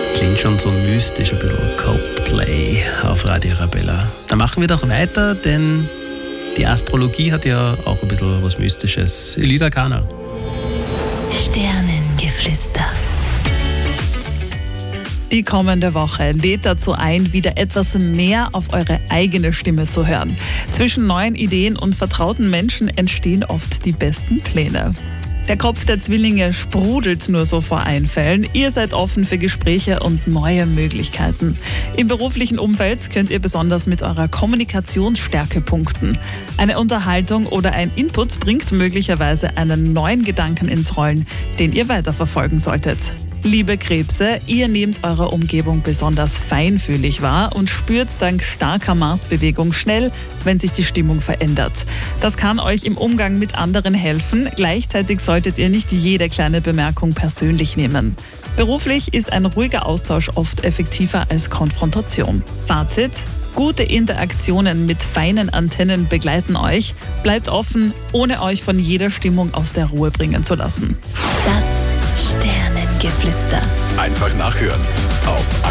Klingt schon so mystisch, ein bisschen Coldplay auf Radio Arabella. Dann machen wir doch weiter, denn die Astrologie hat ja auch ein bisschen was Mystisches. Elisa Kahner. Sternengeflüster. Die kommende Woche lädt dazu ein, wieder etwas mehr auf eure eigene Stimme zu hören. Zwischen neuen Ideen und vertrauten Menschen entstehen oft die besten Pläne. Der Kopf der Zwillinge sprudelt nur so vor Einfällen. Ihr seid offen für Gespräche und neue Möglichkeiten. Im beruflichen Umfeld könnt ihr besonders mit eurer Kommunikationsstärke punkten. Eine Unterhaltung oder ein Input bringt möglicherweise einen neuen Gedanken ins Rollen, den ihr weiterverfolgen solltet. Liebe Krebse, ihr nehmt eure Umgebung besonders feinfühlig wahr und spürt dank starker Marsbewegung schnell, wenn sich die Stimmung verändert. Das kann euch im Umgang mit anderen helfen. Gleichzeitig solltet ihr nicht jede kleine Bemerkung persönlich nehmen. Beruflich ist ein ruhiger Austausch oft effektiver als Konfrontation. Fazit: Gute Interaktionen mit feinen Antennen begleiten euch. Bleibt offen, ohne euch von jeder Stimmung aus der Ruhe bringen zu lassen. Das Sternengeflüster. Einfach nachhören auf